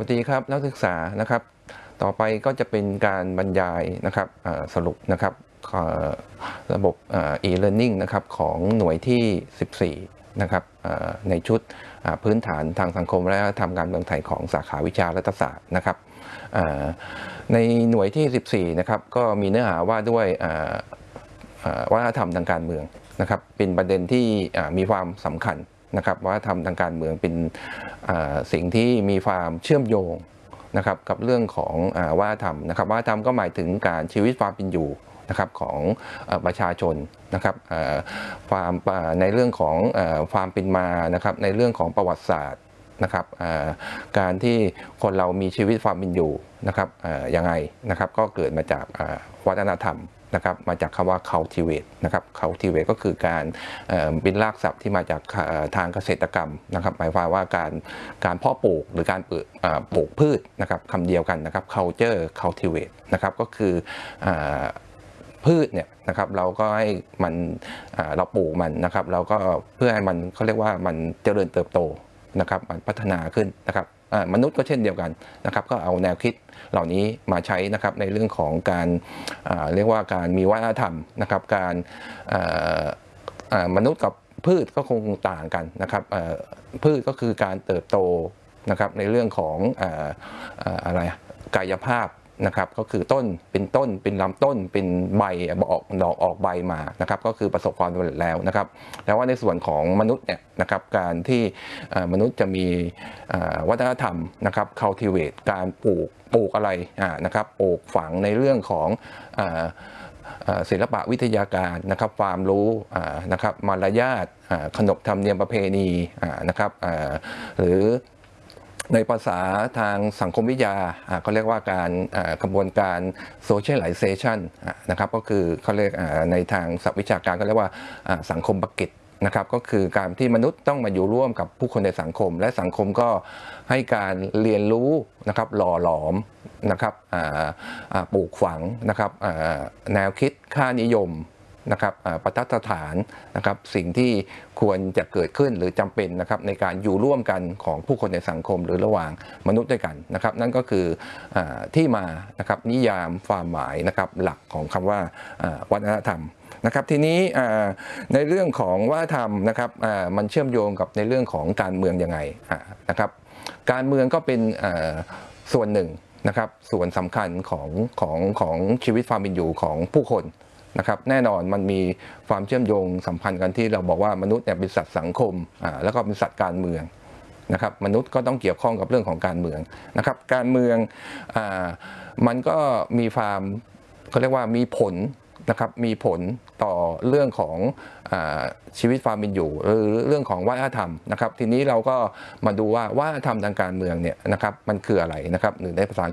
ดีครับนักศึกษานะครับต่อไปก็จะเป็นการบรรยายนะครับสรุปนะครับระบบ e-learning นะครับของหน่วยที่ 14นะครับในชุดพื้นฐานทางสังคมและทำการเมืองไทยของสาขาวิชารัฐศาสตร์นะครับในหน่วยที่ 14นะครับก็มีเนื้อหาว่าด้วยวัฒนธรรมทางการเมืองนะครับเป็นประเด็นที่มีความสำคัญนะครับวัฒนธรรมทางการเมืองเป็นสิ่งที่มีความเชื่อมโยงนะครับกับเรื่องของวัฒนธรรมนะครับวัฒนธรรมก็หมายถึงการชีวิตความเป็นอยู่นะครับของประชาชนนะครับความในเรื่องของความเป็นมานะครับในเรื่องของประวัติศาสตร์นะครับการที่คนเรามีชีวิตความเป็นอยู่นะครับยังไงนะครับก็เกิดมาจากวัฒนธรรมนะครับมาจากคำว่า cultivate นะครับ cultivate ก็คือการเป็นรากศัพท์ที่มาจากทางเกษตรกรรมนะครับหมายความว่าการเพาะปลูกหรือการปลูกพืชนะครับคำเดียวกันนะครับ culture cultivate นะครับก็คือพืชเนี่ยนะครับเราก็ให้มันเราปลูกมันนะครับเราก็เพื่อให้มันเขาเรียกว่ามันเจริญเติบโตนะครับมันพัฒนาขึ้นนะครับมนุษย์ก็เช่นเดียวกันนะครับก็เอาแนวคิดเหล่านี้มาใช้นะครับในเรื่องของการเรียกว่าการมีวัฒนธรรมนะครับการมนุษย์กับพืชก็คงต่างกันนะครับพืชก็คือการเติบโตนะครับในเรื่องของอะไรกายภาพนะครับก็คือต้นเป็นลำต้นเป็นใบออกดอกออกใบมานะครับก็คือประสบความสำเร็จแล้วนะครับแต่ว่าในส่วนของมนุษย์เนี่ยนะครับการที่มนุษย์จะมีวัฒนธรรมนะครับ cultivate การปลูกอะไรนะครับปลูกฝังในเรื่องของศิลปะวิทยาการนะครับความรู้นะครับมารยาทขนบธรรมเนียมประเพณีนะครับหรือในภาษาทางสังคมวิทยาเขาเรียกว่าการกระบวนการ socialization นะครับก็คือเขาเรียกในทางศัพท์วิชาการก็เรียกว่าสังคมบักเก็ตนะครับก็คือการที่มนุษย์ต้องมาอยู่ร่วมกับผู้คนในสังคมและสังคมก็ให้การเรียนรู้นะครับหล่อหลอมนะครับปลูกฝังนะครับแนวคิดค่านิยมนะครับประทัดฐานนะครับสิ่งที่ควรจะเกิดขึ้นหรือจำเป็นนะครับในการอยู่ร่วมกันของผู้คนในสังคมหรือระหว่างมนุษย์ด้วยกันนะครับนั่นก็คือที่มานะครับนิยามความหมายนะครับหลักของคำว่าวัฒนธรรมนะครับทีนี้ในเรื่องของวัฒนธรรมนะครับมันเชื่อมโยงกับในเรื่องของการเมืองยังไงนะครับการเมืองก็เป็นส่วนหนึ่งนะครับส่วนสำคัญของชีวิตความเป็นอยู่ของผู้คนนะครับแน่นอนมันมีความเชื่อมโยงสัมพันธ์กันที่เราบอกว่ามนุษย์เนี่ยเป็นสัตว์สังคมแล้วก็เป็นสัตว์การเมืองนะครับมนุษย์ก็ต้องเกี่ยวข้องกับเรื่องของการเมืองนะครับการเมืองมันก็มีความเขาเรียกว่ามีผลนะครับมีผลต่อเรื่องของชีวิตความเป็นอยู่หรือเรื่องของวัฒนธรรมนะครับทีนี้เราก็มาดูว่าวัฒนธรรมทางการเมืองเนี่ยนะครับมันคืออะไรนะครับหรือในภาษา